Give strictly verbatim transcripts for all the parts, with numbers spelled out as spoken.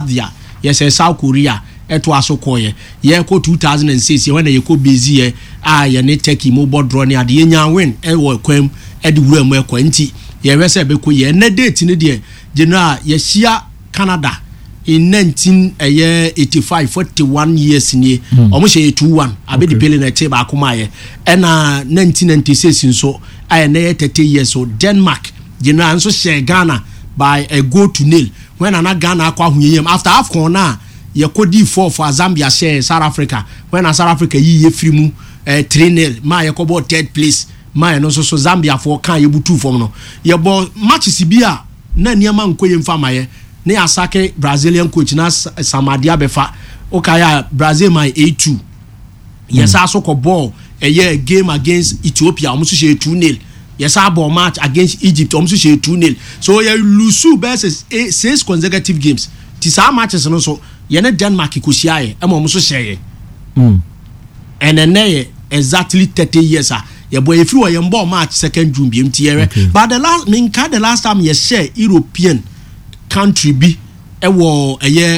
Latvia yes South Korea eto aso koye ye ko two thousand six when ye ko busy ye ah ye ne Turkey mo bodro ne ade ye nya win e wo kwam e de wura mu ekwa nti ye wese be ko ye na date ne de general ye shia Canada in nineteen eighty-five forty-one years ni omo she two one abe de pele na che ba akoma ye e na nineteen ninety-six nso ay na thirty years so Denmark general nso share Ghana by a goal to nil when ana Ghana akwa huyem after AFCON na ye kodi four for Zambia share South Africa when South Africa yi ye free mu uh, three nil ma ye ko third place ma no so so Zambia for kan ye butu form no ye bo matches bi a na niam nkoye mfa ma ye ne asake Brazilian coach na Samadia befa okaya Brazil my A two yes mm. aso ko ball a year game against Ethiopia almost share two nil yes our ball match against Egypt almost share two nil so ye lose versus eight, six consecutive games ti sa matches no so ye ne Denmark ikosia ye e mo mo so share mm and then exactly thirty years ah ye boy if you were your ball match second June B M T okay. But the last mean kind the last time ye share European country bi e wo eye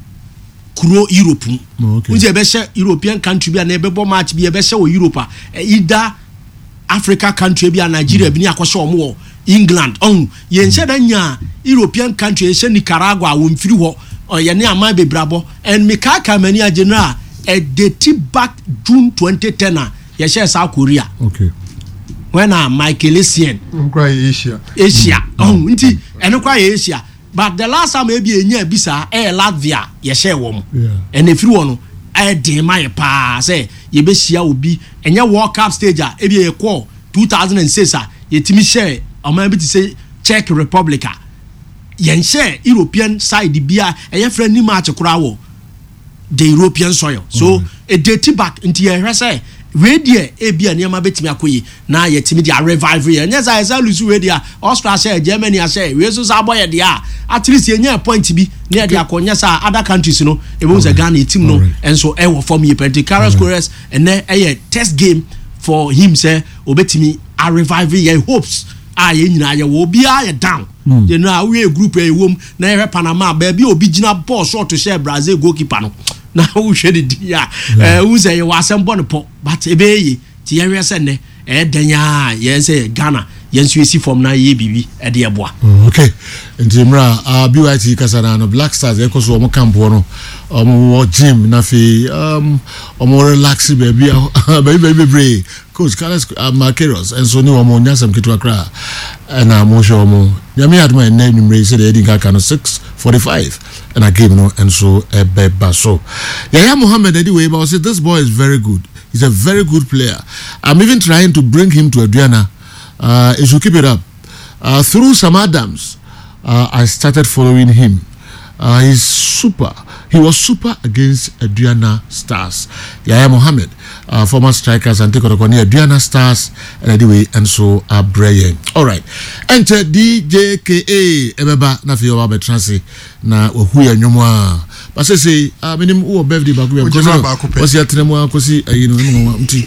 kuro Europe okay. Unje be share European country bi na e be bo match bi e be share wo Europe either Africa country bi Nigeria bi ni akose omo England on ye nse da nya European country e share Nicaragua wo mfiri ho ye ne ama be brabo and Mikaka mani a general a date back June twenty ten ye share South Korea okay when a Michael Essien cry Asia Asia oh nti eno kwa Asia but the last time maybe enya bisa eh Latvia ye share wom and if you want eh dey my pa say ye be share obi enya World Cup stage a e be ye call two thousand six a ye timi share o man be to say Czech Republic ye share European side bia eh friendly match kura wo the European soil so a date back into ye say we there e bia niam betimi akoyi na ye timi dia revive ye nya za za lusu we there Austria share Germany share we so sa boy there at least ye nya point bi na dia akonya sa other countries no e be say Ghana team no and so e wo form ye plenty Carlos Corres and then e test game for him say obetimi a revive ye hopes ah ye nyina ye wo bia ye down you know we a group e wom na e Panama ba bi obi gina ball short to share Brazil goalkeeper no na who share the dia eh who say you was am born po but e be yi ti ye we say ne e danya ye say Ghana ye nso esi form na ye bibi e de eboa okay ndimra ah B Y T kasana no Black Stars e ko so omo camp no omo gym na fi um omo relax baby baby baby break coach Carlos uh, Marqueros and so ni omo nyasam kitu akra na mo show omo nyame adma na nimre say the edinga kan six forty-five and I game no and so e beba so Yaya Mohammed anyway but say this boy is very good, he's a very good player. I'm even trying to bring him to Adriana. Uh he should keep it up. Uh through Sam Adams uh, I started following him. Uh, he's super. He was super against Adriana Stars. Yaya Mohammed, uh, former strikers and take on Adriana Stars and anyway and so are Brian. All right. Enter D J K A Ebeba na fi oba betranse na ohuya nyomwa. But say say ah minim wo birthday back we because what's your tremu akosi you know mti.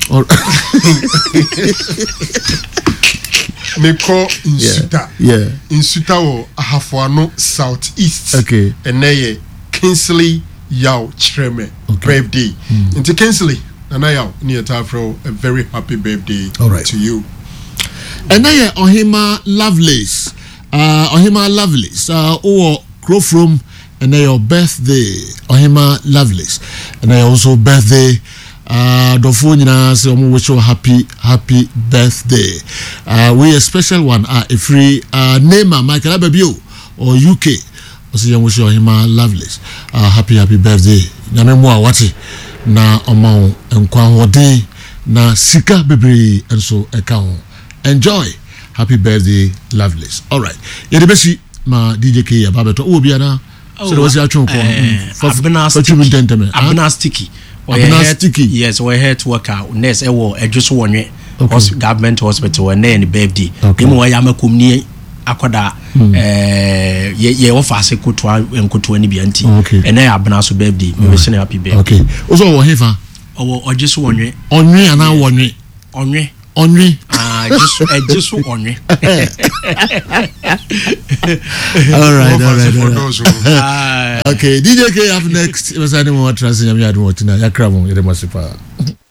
Meko Insuta. Yeah. Insuta wo Ahafuano Southeast. Okay. Eneye Kingsley Yao Chreme. Okay. Birthday. Mm. Into Kingsley, and I near Tafro, a very happy birthday all right. to you. And then Ohima Lovelace. Uh Ohima Lovelace. Uh or Crow from and then your birthday. Ohima Lovelace. And then also birthday. Uh, Dofo nyina say omo wish you happy happy birthday. Uh, we a special one uh, a free uh, Neymar Michael Ababio or U K. Osi you wish you him Lovelace. Uh, happy happy birthday. Nyame mo awati na omo enkwa hode na sika bebre and so eka enjoy. Happy birthday Lovelace. All right. Ye de besi ma D J K ababeto obi ana so there was your chon ko abena sticky Abena sticky. Yes, we had to work out. Next, I will just one government hospital and then birthday. Okay. Imo ya makumni akoda eh ye offer se kutu en kutu ani bianti. And then abena so birthday. We say happy birthday. Okay. Also wo hefa. O o just one. Onwe ana wonwe. Onwe. Onwe. Ah ah just uh, just on it. All right, all right, for all those right. who Okay, D J K up next. It was animal trans in Yamiadu Motina, Yakramo, Yedemasipa.